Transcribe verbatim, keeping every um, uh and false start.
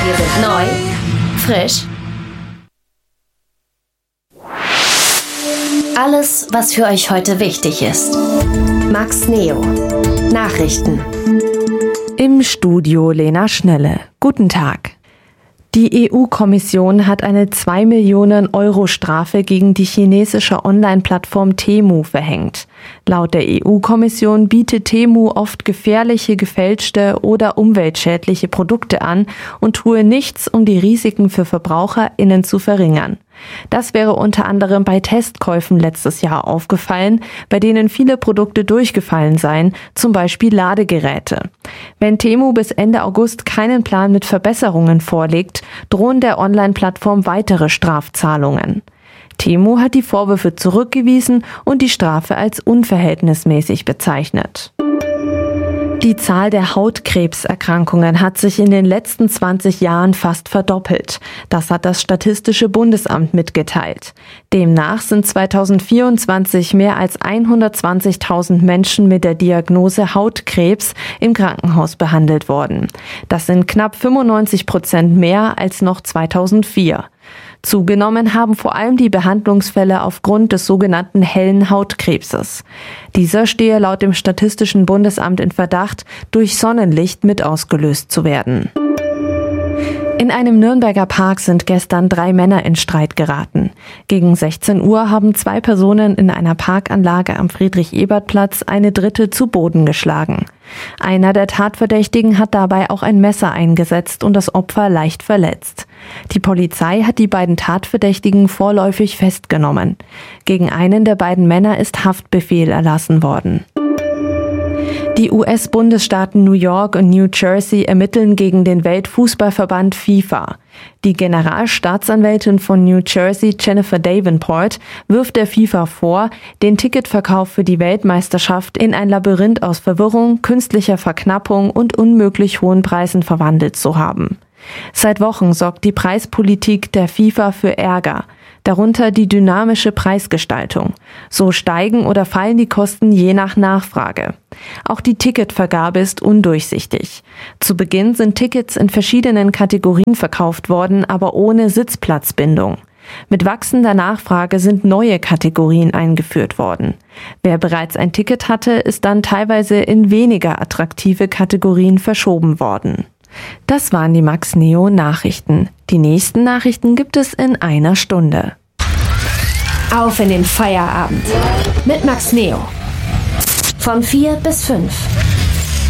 Wir sind neu, frisch. Alles, was für euch heute wichtig ist. Max Neo. Nachrichten. Im Studio Lena Schnelle. Guten Tag. Die E U-Kommission hat eine zwei Millionen Euro Strafe gegen die chinesische Online-Plattform Temu verhängt. Laut der E U-Kommission bietet Temu oft gefährliche, gefälschte oder umweltschädliche Produkte an und tue nichts, um die Risiken für VerbraucherInnen zu verringern. Das wäre unter anderem bei Testkäufen letztes Jahr aufgefallen, bei denen viele Produkte durchgefallen seien, zum Beispiel Ladegeräte. Wenn Temu bis Ende August keinen Plan mit Verbesserungen vorlegt, drohen der Online-Plattform weitere Strafzahlungen. Temu hat die Vorwürfe zurückgewiesen und die Strafe als unverhältnismäßig bezeichnet. Die Zahl der Hautkrebserkrankungen hat sich in den letzten zwanzig Jahren fast verdoppelt. Das hat das Statistische Bundesamt mitgeteilt. Demnach sind zweitausendvierundzwanzig mehr als hundertzwanzigtausend Menschen mit der Diagnose Hautkrebs im Krankenhaus behandelt worden. Das sind knapp fünfundneunzig Prozent mehr als noch zweitausendvier. Zugenommen haben vor allem die Behandlungsfälle aufgrund des sogenannten hellen Hautkrebses. Dieser stehe laut dem Statistischen Bundesamt in Verdacht, durch Sonnenlicht mit ausgelöst zu werden. In einem Nürnberger Park sind gestern drei Männer in Streit geraten. Gegen sechzehn Uhr haben zwei Personen in einer Parkanlage am Friedrich-Ebert-Platz eine dritte zu Boden geschlagen. Einer der Tatverdächtigen hat dabei auch ein Messer eingesetzt und das Opfer leicht verletzt. Die Polizei hat die beiden Tatverdächtigen vorläufig festgenommen. Gegen einen der beiden Männer ist Haftbefehl erlassen worden. Die U S-Bundesstaaten New York und New Jersey ermitteln gegen den Weltfußballverband FIFA. Die Generalstaatsanwältin von New Jersey, Jennifer Davenport, wirft der FIFA vor, den Ticketverkauf für die Weltmeisterschaft in ein Labyrinth aus Verwirrung, künstlicher Verknappung und unmöglich hohen Preisen verwandelt zu haben. Seit Wochen sorgt die Preispolitik der FIFA für Ärger, darunter die dynamische Preisgestaltung. So steigen oder fallen die Kosten je nach Nachfrage. Auch die Ticketvergabe ist undurchsichtig. Zu Beginn sind Tickets in verschiedenen Kategorien verkauft worden, aber ohne Sitzplatzbindung. Mit wachsender Nachfrage sind neue Kategorien eingeführt worden. Wer bereits ein Ticket hatte, ist dann teilweise in weniger attraktive Kategorien verschoben worden. Das waren die Max Neo Nachrichten. Die nächsten Nachrichten gibt es in einer Stunde. Auf in den Feierabend mit Max Neo. Von vier bis fünf.